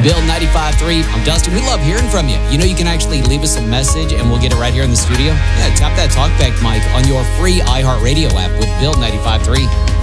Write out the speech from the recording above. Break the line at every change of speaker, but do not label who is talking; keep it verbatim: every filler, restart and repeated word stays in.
Build ninety-five point three. I'm Dustin. We love hearing from you. You know, you can actually leave us a message and we'll get it right here in the studio. Yeah, tap that talkback mic on your free iHeartRadio app with Build ninety-five point three.